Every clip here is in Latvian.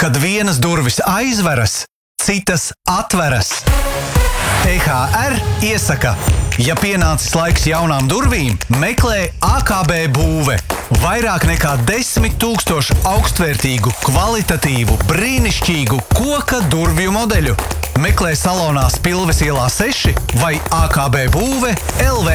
Kad vienas durvis aizveras, citas atveras. EHR iesaka, ja pienācis laiks jaunām durvīm, meklē AKB būve. Vairāk nekā 10 000 augstvērtīgu, kvalitatīvu, brīnišķīgu koka durvju modeļu. Meklē salonā Spilves ielā 6 vai AKB būve LV.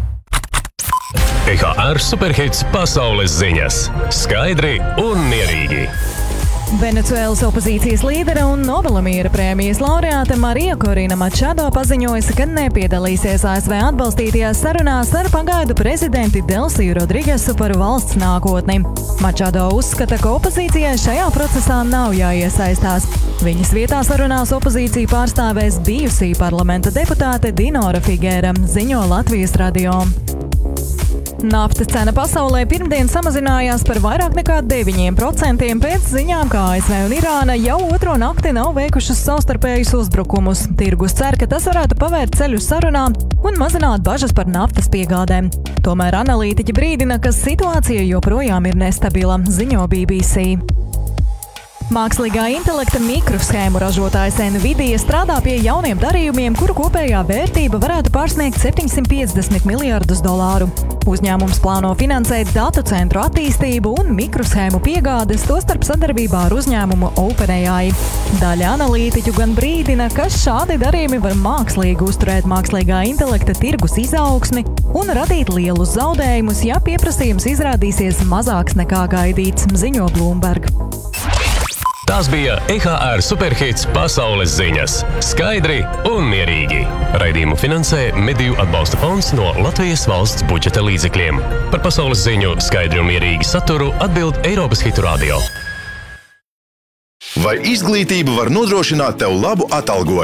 EHR Superhits pasaules ziņas. Skaidri un mierīgi. Venecuēlas opozīcijas līdere un Nobela miera prēmijas laureāte Marija Korina Mačado paziņojusi, ka nepiedalīsies ASV atbalstītajās sarunās ar pagaidu prezidenti Delsiju Rodrigesu par valsts nākotni. Mačado uzskata, ka opozīcijai šajā procesā nav jāiesaistās. Viņas vietā sarunās opozīciju pārstāvēs bijusī parlamenta deputāte Dinora Figēra, ziņo Latvijas radio. Naftas cena pasaulē pirmdien samazinājās par vairāk nekā 9% pēc ziņām, ka ASV un Irāna jau otro nakti nav veikušas savstarpējus uzbrukumus. Tirgus cer, ka tas varētu pavērt ceļu sarunām un mazināt bažas par naftas piegādēm. Tomēr analītiķi brīdina, ka situācija joprojām ir nestabila, ziņo BBC. Mākslīgā intelekta mikroshēmu ražotājs Nvidia strādā pie jauniem darījumiem, kuru kopējā vērtība varētu pārsniegt $750 miljardus. Uzņēmums plāno finansēt datu centru attīstību un mikroshēmu piegādes, tostarp sadarbībā ar uzņēmumu OpenAI. Daļa analītiķu gan brīdina, ka šādi darījumi var mākslīgi uzturēt mākslīgā intelekta tirgus izaugsmi un radīt lielus zaudējumus, ja pieprasījums izrādīsies mazāks nekā gaidīts, ziņo Bloomberg. Tās bija EHR Superhits pasaules ziņas. Skaidri un mierīgi. Raidījumu finansē Mediju atbalsta fonds no Latvijas valsts budžeta līdzekļiem. Par pasaules ziņu skaidri un mierīgi saturu atbild Eiropas Hitu Radio. Vai izglītība var nodrošināt tev labu atalgojumu?